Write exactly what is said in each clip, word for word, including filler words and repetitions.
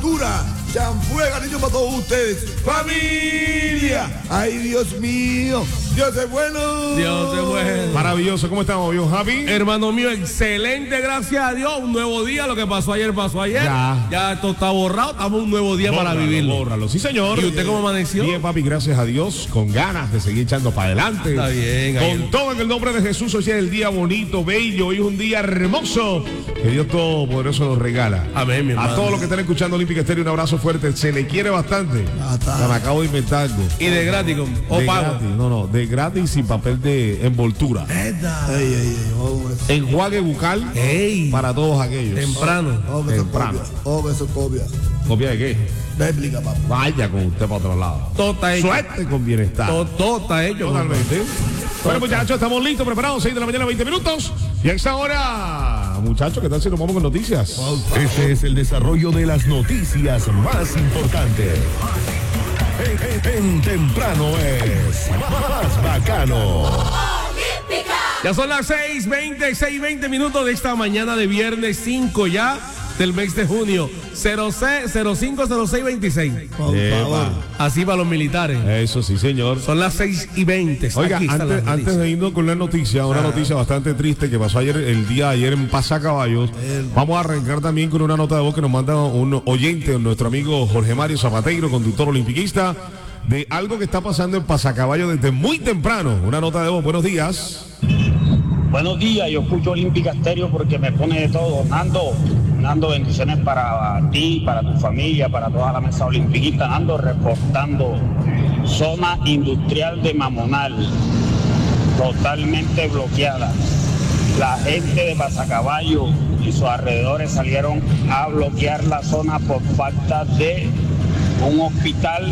Factura, chanfuega, niños para todos ustedes. ¡Familia! ¡Ay, Dios mío! ¡Dios es bueno! Dios es bueno. Maravilloso. ¿Cómo estamos, viejo Javi? Hermano mío, excelente, gracias a Dios. Un nuevo día, lo que pasó ayer, pasó ayer. Ya. Ya esto está borrado, estamos un nuevo día Bórralo, para vivirlo. Bórralo, sí, señor. ¿Y usted cómo amaneció? Bien, papi, gracias a Dios. Con ganas de seguir echando para adelante. Está bien. Con Ayer. todo en el nombre de Jesús. Hoy es el día bonito, bello. Hoy es un día hermoso que Dios Todopoderoso nos regala. Amén, mi hermano. A todos los que están escuchando Olímpica Estéreo, un abrazo fuerte. Se le quiere bastante. Ah, está. Se me acabo de inventar algo. Y de gratis, con- o De pago. gratis, no, no, de gratis sin papel de envoltura. Ey, ey, ey, hombre. Enjuague bucal Ey, para todos aquellos. temprano. Hombre, eso Temprano. copia. Hombre, eso copia. ¿Copia de qué? Bíblica, papá. Vaya con usted para otro lado. Todo está hecho. Suerte con bienestar. Todo, todo está hecho. Totalmente. Bueno, muchachos, estamos listos, preparados. seis de la mañana, veinte minutos. Y a esta hora, muchachos, ¿qué tal si nos vamos con noticias? Este es el desarrollo de las noticias más importantes. En, en- en temprano es más bacano. Ya son las seis veinte, seis veinte minutos de esta mañana de viernes cinco ya del mes de junio. cero cinco cero seis veintiséis. Por Epa. favor. Así para los militares. Eso sí, señor. Son las seis y veinte. Oiga, Aquí están antes, las antes noticias. de irnos con la noticia, una noticia bastante triste que pasó ayer, el día de ayer en Pasacaballos. Vamos a arrancar también con una nota de voz que nos manda un oyente, nuestro amigo Jorge Mario Zapateiro, conductor olimpiquista, de algo que está pasando en Pasacaballos desde muy temprano. Una nota de voz, buenos días. Buenos días, yo escucho Olímpica Estéreo porque me pone de todo. Nando, Nando, bendiciones para ti, para tu familia, para toda la mesa olimpiquista. Nando, reportando zona industrial de Mamonal, totalmente bloqueada. La gente de Pasacaballo y sus alrededores salieron a bloquear la zona por falta de un hospital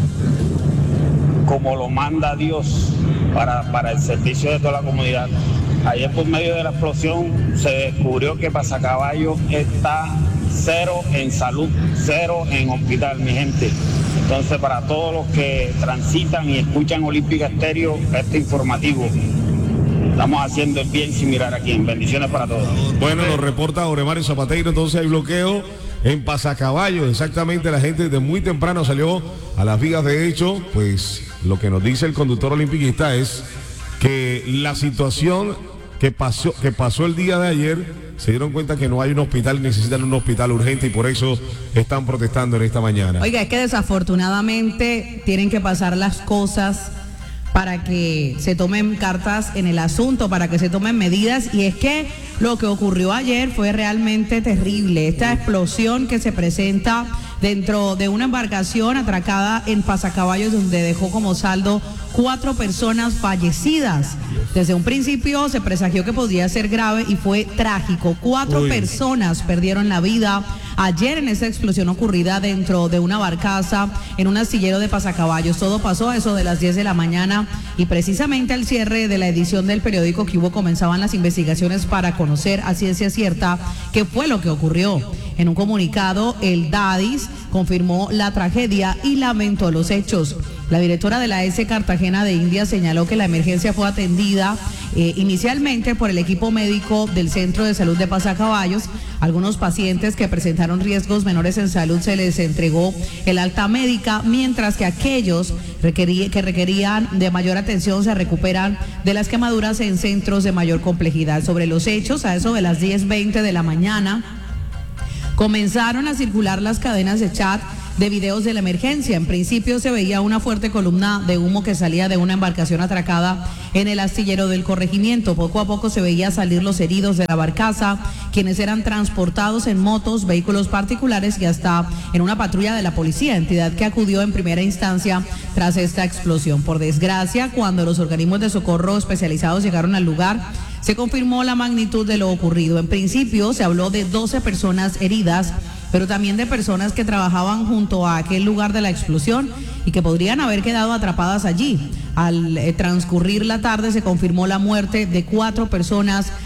como lo manda Dios para, para el servicio de toda la comunidad. Ayer por medio de la explosión se descubrió que Pasacaballo está cero en salud, cero en hospital, mi gente. Entonces, para todos los que transitan y escuchan Olímpica Estéreo, este informativo, estamos haciendo el bien sin mirar a quién. Bendiciones para todos. Bueno, nos reporta Jorge Mario Zapateiro, entonces hay bloqueo en Pasacaballos. Exactamente, la gente desde muy temprano salió a las vías. De hecho, pues lo que nos dice el conductor olimpiquista es que la situación que pasó, que pasó el día de ayer, se dieron cuenta que no hay un hospital, necesitan un hospital urgente y por eso están protestando en esta mañana. Oiga, es que desafortunadamente tienen que pasar las cosas para que se tomen cartas en el asunto, para que se tomen medidas, y es que lo que ocurrió ayer fue realmente terrible. Esta explosión que se presenta dentro de una embarcación atracada en Pasacaballos, donde dejó como saldo cuatro personas fallecidas. Desde un principio se presagió que podría ser grave y fue trágico. Cuatro Uy. personas perdieron la vida ayer en esa explosión ocurrida dentro de una barcaza en un astillero de Pasacaballos. Todo pasó a eso de las diez de la mañana y precisamente al cierre de la edición del periódico que hubo comenzaban las investigaciones para conocer a ciencia cierta qué fue lo que ocurrió. En un comunicado, el DADIS confirmó la tragedia y lamentó los hechos. La directora de la A S Cartagena de Indias señaló que la emergencia fue atendida eh, inicialmente por el equipo médico del Centro de Salud de Pasacaballos. Algunos pacientes que presentaron riesgos menores en salud se les entregó el alta médica, mientras que aquellos requerí- que requerían de mayor atención se recuperan de las quemaduras en centros de mayor complejidad. Sobre los hechos, a eso de las diez veinte de la mañana, comenzaron a circular las cadenas de chat de videos de la emergencia. En principio se veía una fuerte columna de humo que salía de una embarcación atracada en el astillero del corregimiento. Poco a poco se veía salir los heridos de la barcaza, quienes eran transportados en motos, vehículos particulares y hasta en una patrulla de la policía, entidad que acudió en primera instancia tras esta explosión. Por desgracia, cuando los organismos de socorro especializados llegaron al lugar, se confirmó la magnitud de lo ocurrido. En principio se habló de doce personas heridas, pero también de personas que trabajaban junto a aquel lugar de la explosión y que podrían haber quedado atrapadas allí. Al eh, transcurrir la tarde se confirmó la muerte de cuatro personas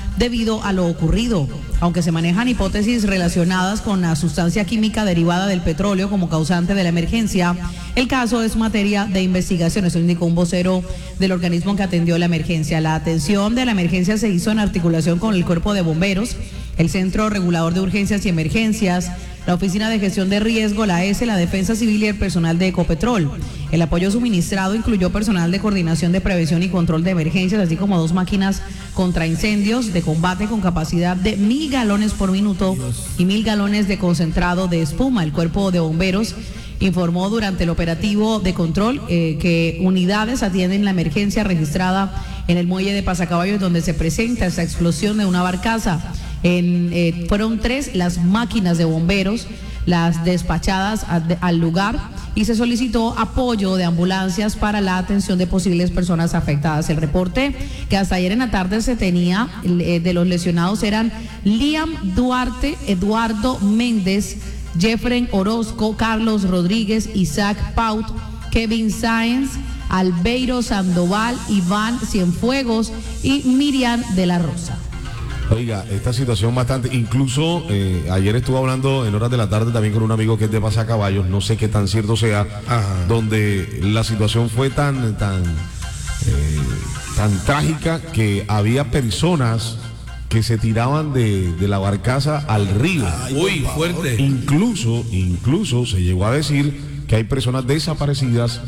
debido a lo ocurrido. Aunque se manejan hipótesis relacionadas con la sustancia química derivada del petróleo como causante de la emergencia, el caso es materia de investigación. Eso indicó un vocero del organismo que atendió la emergencia. La atención de la emergencia se hizo en articulación con el Cuerpo de Bomberos, el Centro Regulador de Urgencias y Emergencias, la Oficina de Gestión de Riesgo, la A E S, la Defensa Civil y el personal de Ecopetrol. El apoyo suministrado incluyó personal de coordinación de prevención y control de emergencias, así como dos máquinas contra incendios de combate con capacidad de mil galones por minuto y mil galones de concentrado de espuma. El Cuerpo de Bomberos informó durante el operativo de control eh, que unidades atienden la emergencia registrada en el muelle de Pasacaballos, donde se presenta esta explosión de una barcaza. En, eh, fueron tres las máquinas de bomberos las despachadas a, de, al lugar, y se solicitó apoyo de ambulancias para la atención de posibles personas afectadas. El reporte que hasta ayer en la tarde se tenía eh, de los lesionados eran Liam Duarte, Eduardo Méndez, Jeffrey Orozco, Carlos Rodríguez, Isaac Paut, Kevin Sáenz, Albeiro Sandoval, Iván Cienfuegos y Miriam de la Rosa. Oiga, esta situación bastante, incluso eh, ayer estuve hablando en horas de la tarde también con un amigo que es de Pasacaballos, no sé qué tan cierto sea, Ajá. donde la situación fue tan, tan, eh, tan trágica que había personas que se tiraban de, de la barcaza al río. Ay, uy, fuerte. Incluso, incluso se llegó a decir que hay personas desaparecidas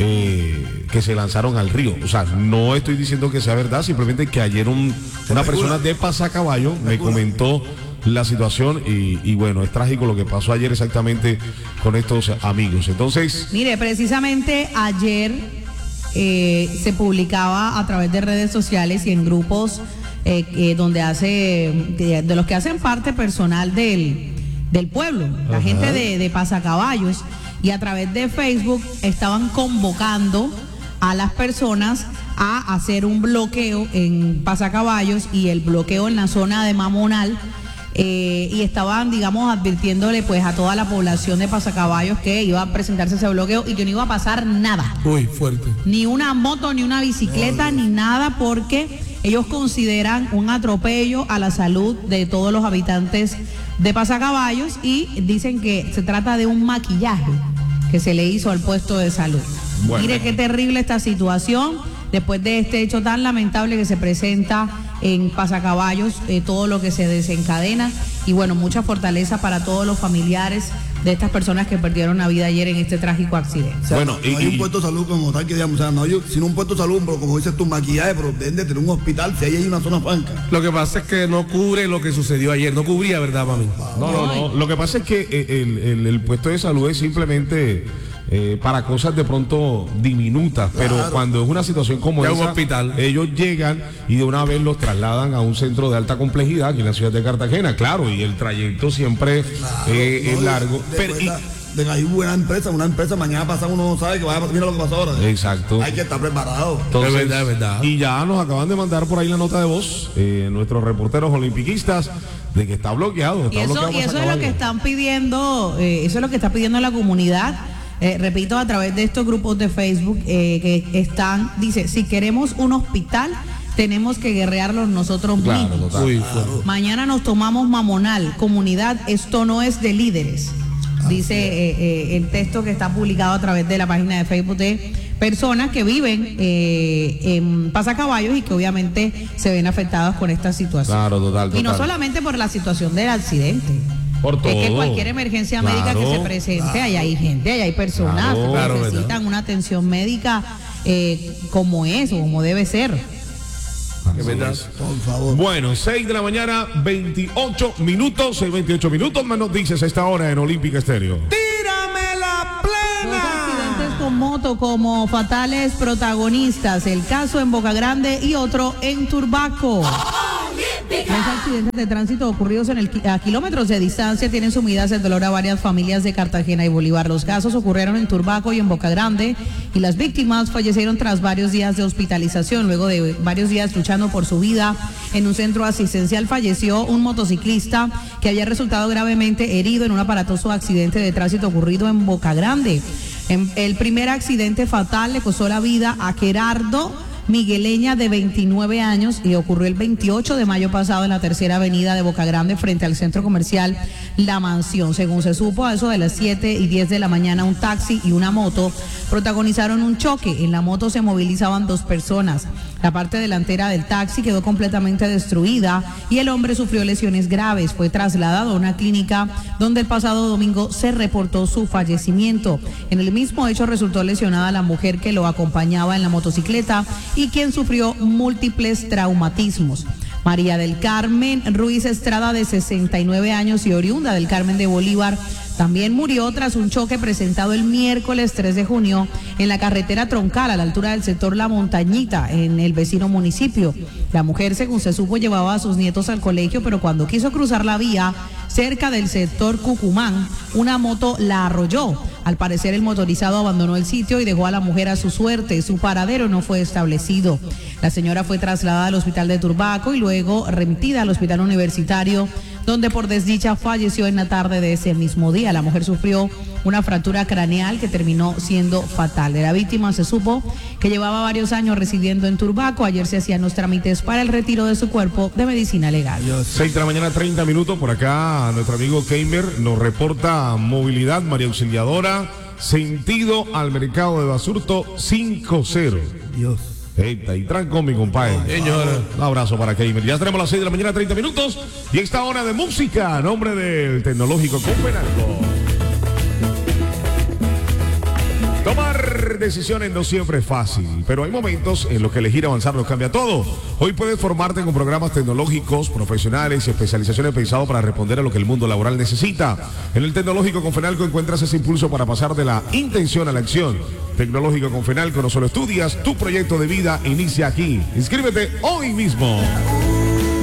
eh, que se lanzaron al río. O sea, no estoy diciendo que sea verdad, simplemente que ayer un, una persona de Pasacaballo me comentó la situación y, y bueno, es trágico lo que pasó ayer exactamente con estos amigos. Entonces... Mire, precisamente ayer eh, se publicaba a través de redes sociales y en grupos eh, eh, donde hace, de, de los que hacen parte personal del, del pueblo, la Ajá. gente de, de Pasacaballos, y a través de Facebook estaban convocando a las personas a hacer un bloqueo en Pasacaballos y el bloqueo en la zona de Mamonal, eh, y estaban, digamos, advirtiéndole pues a toda la población de Pasacaballos que iba a presentarse ese bloqueo y que no iba a pasar nada. Uy, fuerte. Ni una moto, ni una bicicleta, ni nada, porque ellos consideran un atropello a la salud de todos los habitantes de Pasacaballos y dicen que se trata de un maquillaje que se le hizo al puesto de salud. Bueno. Mire qué terrible esta situación después de este hecho tan lamentable que se presenta en Pasacaballos, eh, todo lo que se desencadena, y bueno, mucha fortaleza para todos los familiares de estas personas que perdieron la vida ayer en este trágico accidente. O sea, bueno, no, y, no hay un puesto de salud como tal que digamos, o sea, no hay sino un puesto de salud, pero como dices tu maquillaje, pero deben de tener un hospital si ahí hay una zona franca. Lo que pasa es que no cubre lo que sucedió ayer, no cubría, ¿verdad, mami? No, no, no, lo que pasa es que el, el, el puesto de salud es simplemente eh, para cosas de pronto diminutas, claro. Pero cuando es una situación como ya esa, un hospital, ellos llegan y de una vez los trasladan a un centro de alta complejidad aquí en la ciudad de Cartagena, claro, y el trayecto siempre claro, eh, no, es largo. De, pero, de, y, de que hay buena empresa, una empresa mañana pasado uno no sabe que vaya a pasar, mira lo que pasó ahora. Exacto. Hay que estar preparado. Entonces, es verdad, es verdad. Y ya nos acaban de mandar por ahí la nota de voz, eh, nuestros reporteros olimpiquistas, de que está bloqueado. Está y eso, bloqueado y eso es lo que están pidiendo, eh, eso es lo que está pidiendo la comunidad. Eh, repito, a través de estos grupos de Facebook eh, que están, dice, si queremos un hospital, tenemos que guerrearlos nosotros claro, mismos. Total, Uy, claro. Mañana nos tomamos Mamonal, comunidad, esto no es de líderes. Dice eh, eh, el texto que está publicado a través de la página de Facebook de personas que viven eh, en Pasacaballos y que obviamente se ven afectadas con esta situación. Claro, total, total. Y no solamente por la situación del accidente. Por todo. Es que cualquier emergencia claro, médica que se presente, claro. Allá hay gente, allá hay personas claro, que claro, necesitan ¿verdad? Una atención médica eh, como es o como debe ser. Es verdad. Por favor. Bueno, seis de la mañana, veintiocho minutos, seis veintiocho minutos, más noticias a esta hora en Olímpica Estéreo. ¡Tírame la Dos accidentes con moto como fatales protagonistas, el caso en Boca Grande y otro en Turbaco. Los accidentes de tránsito ocurridos en el, a kilómetros de distancia tienen sumidas el dolor a varias familias de Cartagena y Bolívar. Los casos ocurrieron en Turbaco y en Boca Grande y las víctimas fallecieron tras varios días de hospitalización. Luego de varios días luchando por su vida en un centro asistencial, falleció un motociclista que había resultado gravemente herido en un aparatoso accidente de tránsito ocurrido en Boca Grande. En el primer accidente fatal le costó la vida a Gerardo migueleña de veintinueve años y ocurrió el veintiocho de mayo pasado en la tercera avenida de Boca Grande frente al centro comercial La Mansión. Según se supo, a eso de las siete y diez de la mañana, un taxi y una moto protagonizaron un choque. En la moto se movilizaban dos personas. La parte delantera del taxi quedó completamente destruida y el hombre sufrió lesiones graves. Fue trasladado a una clínica donde el pasado domingo se reportó su fallecimiento. En el mismo hecho resultó lesionada la mujer que lo acompañaba en la motocicleta y quien sufrió múltiples traumatismos. María del Carmen Ruiz Estrada, de sesenta y nueve años y oriunda del Carmen de Bolívar, también murió tras un choque presentado el miércoles tres de junio en la carretera troncal a la altura del sector La Montañita, en el vecino municipio. La mujer, según se supo, llevaba a sus nietos al colegio, pero cuando quiso cruzar la vía cerca del sector Cucumán, una moto la arrolló. Al parecer, el motorizado abandonó el sitio y dejó a la mujer a su suerte. Su paradero no fue establecido. La señora fue trasladada al hospital de Turbaco y luego remitida al hospital universitario, donde por desdicha falleció en la tarde de ese mismo día. La mujer sufrió una fractura craneal que terminó siendo fatal. De la víctima se supo que llevaba varios años residiendo en Turbaco. Ayer se hacían los trámites para el retiro de su cuerpo de medicina legal. seis de la mañana, treinta minutos. Por acá nuestro amigo Keimer nos reporta movilidad, María Auxiliadora, sentido al mercado de Basurto cinco cero. Dios. Eita, y trancón, mi compadre. Señora. Un abrazo para Keimer. Ya tenemos las seis de la mañana, treinta minutos. Y esta hora de música, a nombre del Tecnológico Confenalco. Tomar decisiones no siempre es fácil, pero hay momentos en los que elegir avanzar nos cambia todo. Hoy puedes formarte con programas tecnológicos, profesionales y especializaciones pensados para responder a lo que el mundo laboral necesita. En el Tecnológico Confenalco encuentras ese impulso para pasar de la intención a la acción. Tecnológico Confenalco, no solo estudias, tu proyecto de vida inicia aquí. Inscríbete hoy mismo.